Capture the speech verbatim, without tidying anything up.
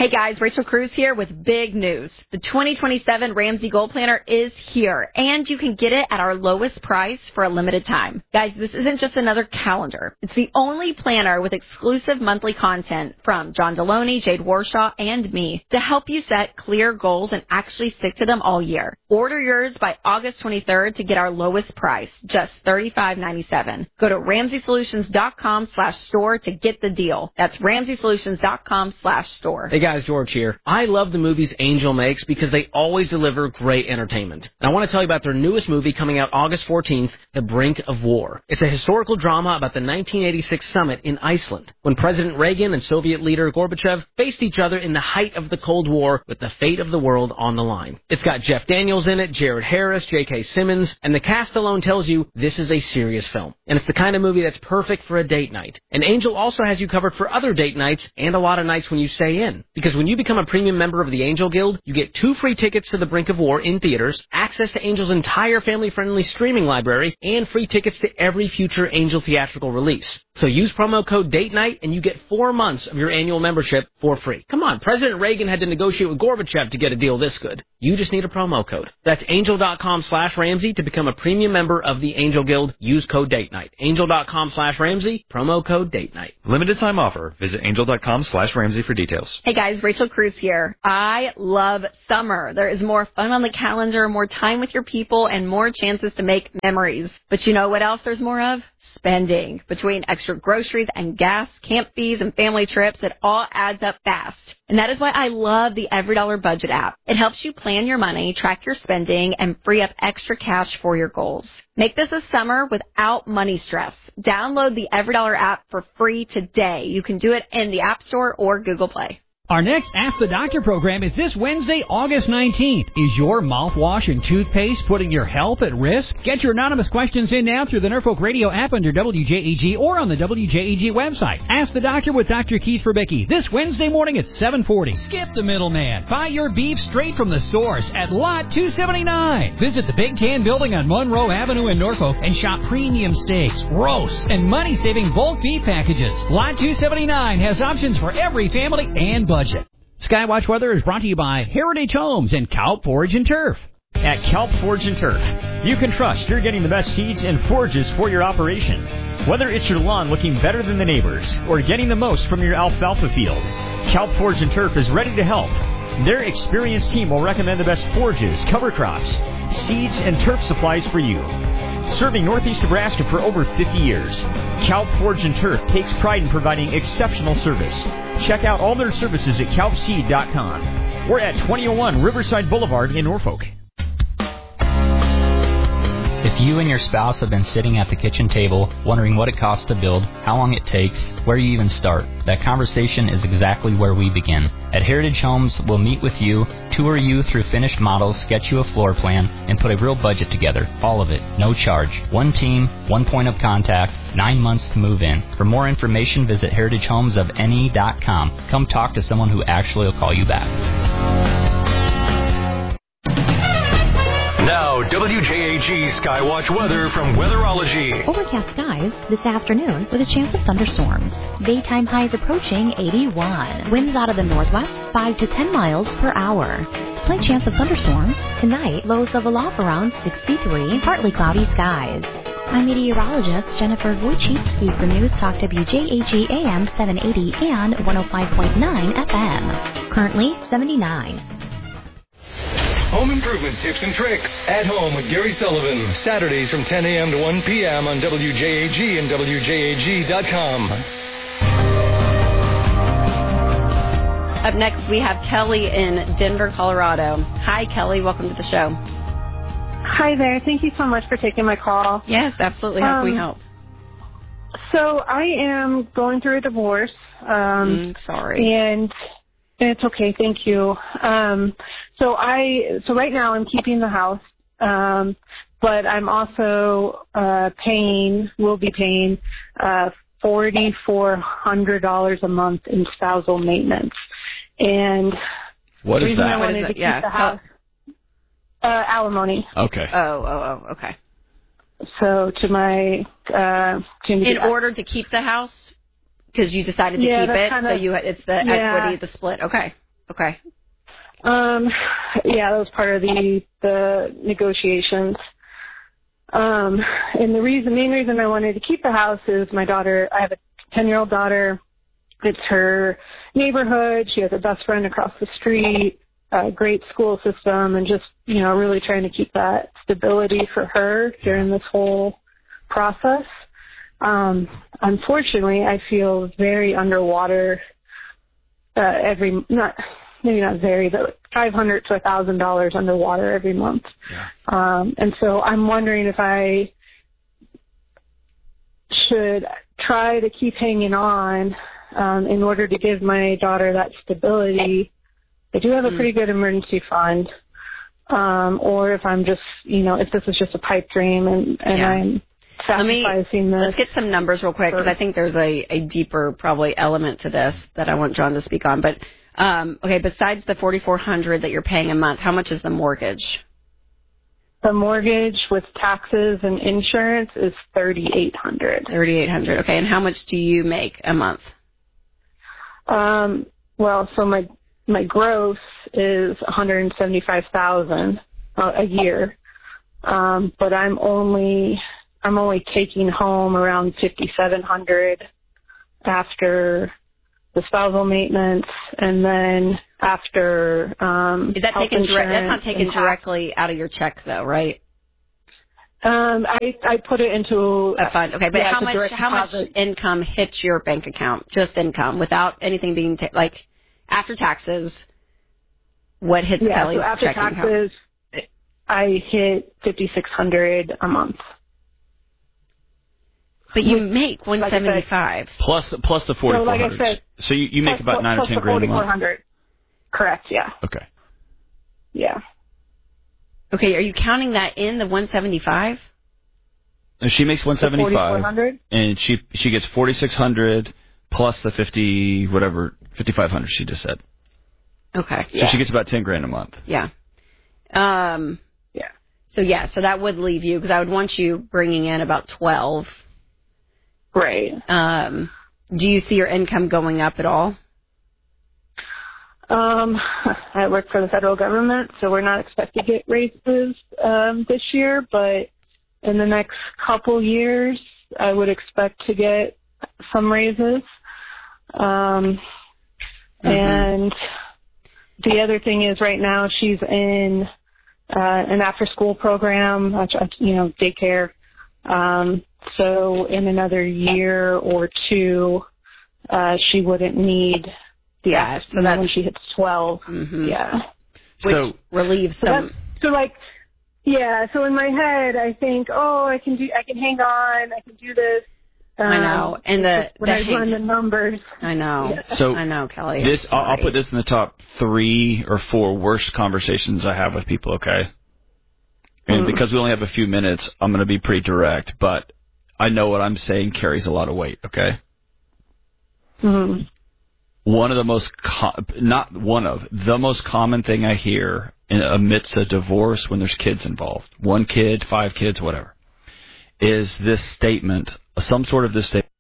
Hey guys, Rachel Cruz here with big news. The twenty twenty-seven Ramsey Gold Planner is here, and you can get it at our lowest price for a limited time. Guys, this isn't just another calendar. It's the only planner with exclusive monthly content from John Deloney, Jade Warshaw, and me to help you set clear goals and actually stick to them all year. Order yours by August twenty-third to get our lowest price, just thirty-five ninety-seven. Go to ramsey solutions dot com slash store to get the deal. That's ramsey solutions dot com slash store. Hey guys, George here. I love the movies Angel makes because they always deliver great entertainment. And I want to tell you about their newest movie coming out August fourteenth, The Brink of War. It's a historical drama about the nineteen eighty-six summit in Iceland, when President Reagan and Soviet leader Gorbachev faced each other in the height of the Cold War with the fate of the world on the line. It's got Jeff Daniels in it, Jared Harris, J K. Simmons, and the cast alone tells you this is a serious film. And it's the kind of movie that's perfect for a date night. And Angel also has you covered for other date nights and a lot of nights when you stay in. Because when you become a premium member of the Angel Guild, you get two free tickets to The Brink of War in theaters, access to Angel's entire family-friendly streaming library, and free tickets to every future Angel theatrical release. So use promo code DATE NIGHT and you get four months of your annual membership for free. Come on, President Reagan had to negotiate with Gorbachev to get a deal this good. You just need a promo code. That's angel.com slash Ramsey to become a premium member of the Angel Guild. Use code DATE NIGHT. Angel.com slash Ramsey, promo code DATE NIGHT. Limited time offer. Visit angel.com slash Ramsey for details. Hey guys, Rachel Cruz here. I love summer. There is more fun on the calendar, more time with your people, and more chances to make memories. But you know what else there's more of? Spending. Between extra groceries and gas, camp fees, and family trips, it all adds up fast. And that is why I love the Every Dollar Budget app. It helps you plan your money, track your spending, and free up extra cash for your goals. Make this a summer without money stress. Download the Every Dollar app for free today. You can do it in the App Store or Google Play. Our next Ask the Doctor program is this Wednesday, August nineteenth. Is your mouthwash and toothpaste putting your health at risk? Get your anonymous questions in now through the Norfolk Radio app under W J A G or on the W J A G website. Ask the Doctor with Doctor Keith Verbicki this Wednesday morning at seven forty. Skip the middleman. Buy your beef straight from the source at Lot two seventy-nine. Visit the Big Tan Building on Monroe Avenue in Norfolk and shop premium steaks, roasts, and money-saving bulk beef packages. Lot two seventy-nine has options for every family and budget. Skywatch Weather is brought to you by Heritage Homes and Calp Forage and Turf. At Calp Forage and Turf, you can trust you're getting the best seeds and forages for your operation. Whether it's your lawn looking better than the neighbors or getting the most from your alfalfa field, Calp Forage and Turf is ready to help. Their experienced team will recommend the best forages, cover crops, seeds, and turf supplies for you. Serving Northeast Nebraska for over fifty years, Calp Forage and Turf takes pride in providing exceptional service. Check out all their services at calp seed dot com. We're at twenty oh one Riverside Boulevard in Norfolk. If you and your spouse have been sitting at the kitchen table wondering what it costs to build, how long it takes, where you even start, that conversation is exactly where we begin. At Heritage Homes, we'll meet with you, tour you through finished models, sketch you a floor plan, and put a real budget together. All of it, no charge. One team, one point of contact, nine months to move in. For more information, visit heritage homes of N E dot com. Come talk to someone who actually will call you back. Now, W J A G Skywatch weather from Weatherology. Overcast skies this afternoon with a chance of thunderstorms. Daytime highs approaching eighty-one. Winds out of the northwest five to ten miles per hour. Slight chance of thunderstorms. Tonight, lows level off around sixty-three. Partly cloudy skies. I'm meteorologist Jennifer Wojcicki for News Talk W J A G A M seven eighty and one oh five point nine F M. Currently seventy-nine. Home improvement tips and tricks at home with Gary Sullivan. Saturdays from ten a.m. to one p.m. on W J A G and W J A G dot com. Up next, we have Kelly in Denver, Colorado. Hi, Kelly. Welcome to the show. Hi there. Thank you so much for taking my call. Yes, absolutely. How um, can we help? So I am going through a divorce. Um, mm, sorry. And it's okay. Thank you. Um, so I, so right now I'm keeping the house, um, but I'm also uh, paying, will be paying uh, four thousand four hundred dollars a month in spousal maintenance. And what is that? I What wanted is to it? keep Yeah. the house, uh, alimony. Okay. Oh, oh, oh, okay. So to my, uh, to in order to keep the house, because you decided to yeah, keep it, kinda, so you it's the yeah. equity, the split. Okay. Okay. Um, yeah, that was part of the the negotiations. Um, and the reason, main reason I wanted to keep the house is my daughter. I have a ten-year-old daughter. It's her neighborhood. She has a best friend across the street. A great school system, and just you know really trying to keep that stability for her during this whole process. Um, unfortunately, I feel very underwater uh, every not. Maybe not very, but five hundred to a thousand dollars underwater every month. Yeah. Um, and so I'm wondering if I should try to keep hanging on um, in order to give my daughter that stability. I do have a pretty good emergency fund, um, or if I'm just, you know, if this is just a pipe dream and, and Yeah. I'm sacrificing Let me, this. let's get some numbers real quick because I think there's a, a deeper probably element to this that I want John to speak on. But Um, okay, besides the forty-four hundred dollars that you're paying a month, how much is the mortgage? The mortgage with taxes and insurance is thirty-eight hundred dollars. thirty-eight hundred dollars. Okay, and how much do you make a month? Um, well, so my my gross is one hundred seventy-five thousand dollars uh, a year, um, but I'm only I'm only taking home around fifty-seven hundred dollars after the spousal maintenance, and then after um, is that health taken direct? That's insurance not taken and directly out of your check, though, right? Um, I I put it into A fund. Okay, but yeah, how it's a much direct how much deposit. income hits your bank account? Just income, without anything being ta- like after taxes. What hits Yeah, Kelly's so after checking account? taxes, I hit fifty-six hundred dollars a month. But you make one Like I said, seventy-five. Plus the, plus the So forty-four like I hundred. said, So you, you make plus- about nine plus or ten the grand a month. forty-four hundred. Correct. Yeah. Okay. Yeah. Okay, are you counting that in the one seventy-five? And she makes one seventy-five, forty-four hundred. and she she gets forty-six hundred plus the fifty whatever fifty-five hundred she just said. Okay. So she gets about ten grand a month. Yeah. Um. Yeah. So yeah, so that would leave you because I would want you bringing in about twelve. Right. Um. Do you see your income going up at all? Um, I work for the federal government, so we're not expected to get raises um, this year, but in the next couple years, I would expect to get some raises. Um, Mm-hmm. And the other thing is right now she's in uh, an after-school program, uh, you know, daycare. Um, so in another year or two, uh, she wouldn't need the Yeah, after, so that's when she hits twelve. Mm-hmm. Yeah. Which So relieves So, some. that's, so like, yeah. So in my head, I think, oh, I can do, I can hang on, I can do this. Um, I know, and the when the I hang- run the numbers. I know. So I know, Kelly. this I'll, I'll Sorry. put this in the top three or four worst conversations I have with people. Okay. And Mm. because we only have a few minutes, I'm going to be pretty direct, but I know what I'm saying carries a lot of weight. Okay. Mm. One of the most, co- not one of, the most common thing I hear in, amidst a divorce when there's kids involved, one kid, five kids, whatever, is this statement, some sort of this statement.